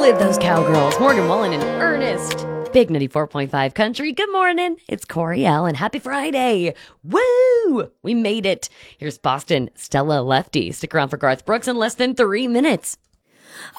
live those cowgirls. Morgan Wallen and Ernest. Big 94.5 Country. Good morning. It's Coriel and happy Friday. Woo! We made it. Here's Boston, Stella Lefty. Stick around for Garth Brooks in less than 3 minutes.